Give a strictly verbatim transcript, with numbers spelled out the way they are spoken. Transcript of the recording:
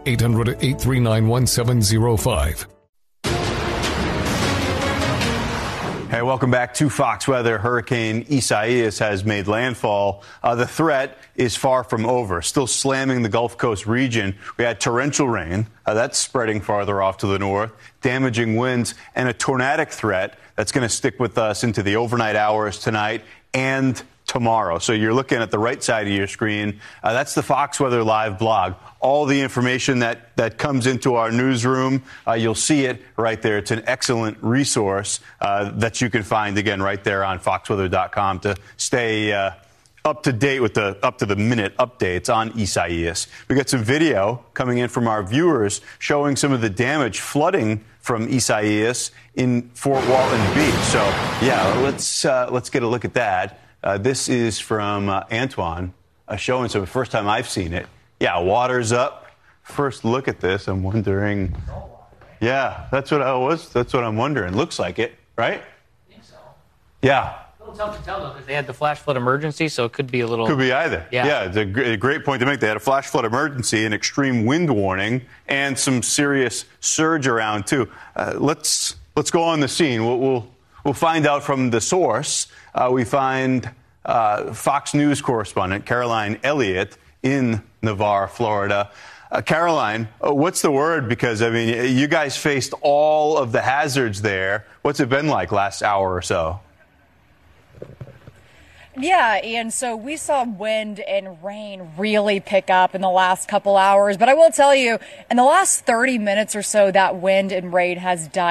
eight hundred, eight three nine, one seven zero five. Hey, welcome back to Fox Weather. Hurricane Isaias has made landfall. Uh, the threat is far from over, still slamming the Gulf Coast region. We had torrential rain. Uh, that's spreading farther off to the north, damaging winds, and a tornadic threat that's going to stick with us into the overnight hours tonight and tomorrow. So you're looking at the right side of your screen. Uh, that's the Fox Weather Live blog. All the information that, that comes into our newsroom, uh, you'll see it right there. It's an excellent resource uh, that you can find, again, right there on fox weather dot com to stay uh, up to date with the up-to-the-minute updates on Isaias. We got some video coming in from our viewers showing some of the damage flooding from Isaias in Fort Walton Beach. So, yeah, let's, uh, let's get a look at that. Uh, this is from uh, Antoine uh, showing some. First time I've seen it. Yeah, water's up. First look at this. I'm wondering. Yeah, that's what I was. That's what I'm wondering. Looks like it, right? I think so. Yeah. A little tough to tell though because they had the flash flood emergency, so it could be a little. Could be either. Yeah, yeah it's a, gr- a great point to make. They had a flash flood emergency, an extreme wind warning, and some serious surge around too. Uh, let's let's go on the scene. We'll we'll, we'll find out from the source. Uh, we find uh, Fox News correspondent Caroline Elliott in Navarre, Florida. Uh, Caroline, uh, what's the word? Because, I mean, you guys faced all of the hazards there. What's it been like last hour or so? Yeah, and so we saw wind and rain really pick up in the last couple hours. But I will tell you, in the last thirty minutes or so, that wind and rain has died.